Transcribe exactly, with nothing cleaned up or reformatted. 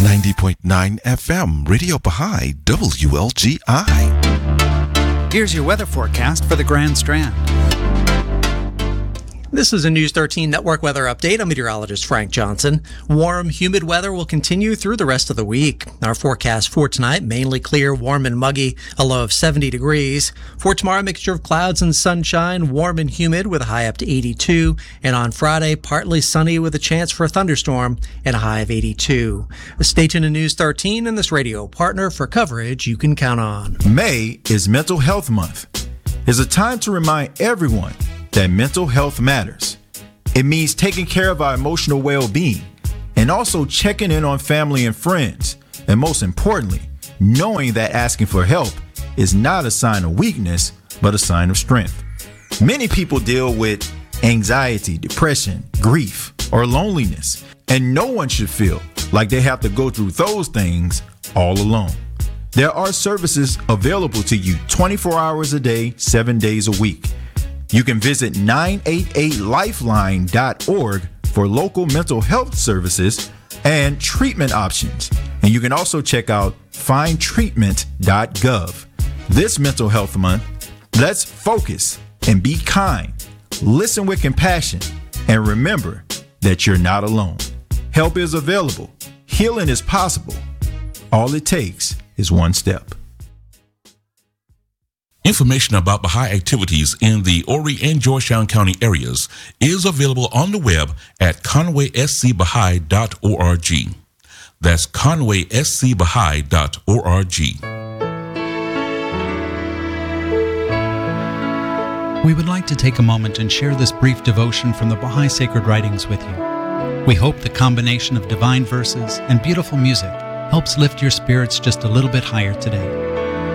ninety point nine F M, Radio Baha'i, W L G I. Here's your weather forecast for the Grand Strand. This is a News thirteen Network weather update. I'm meteorologist Frank Johnson. Warm, humid weather will continue through the rest of the week. Our forecast for tonight, mainly clear, warm and muggy, a low of seventy degrees. For tomorrow, mixture of clouds and sunshine, warm and humid with a high up to eighty-two. And on Friday, partly sunny with a chance for a thunderstorm and a high of eighty-two. Stay tuned to News thirteen and this radio partner for coverage you can count on. May is Mental Health Month. It's a time to remind everyone that mental health matters. It means taking care of our emotional well-being and also checking in on family and friends. And most importantly, knowing that asking for help is not a sign of weakness, but a sign of strength. Many people deal with anxiety, depression, grief, or loneliness, and no one should feel like they have to go through those things all alone. There are services available to you twenty-four hours a day, seven days a week. You can visit nine eight eight lifeline dot org for local mental health services and treatment options. And you can also check out find treatment dot gov. This Mental Health Month, let's focus and be kind. Listen with compassion and remember that you're not alone. Help is available. Healing is possible. All it takes is one step. Information about Baha'i activities in the Horry and Georgetown County areas is available on the web at conway s c baha'i dot org. That's conway s c baha'i dot org. We would like to take a moment and share this brief devotion from the Baha'i Sacred Writings with you. We hope the combination of divine verses and beautiful music helps lift your spirits just a little bit higher today.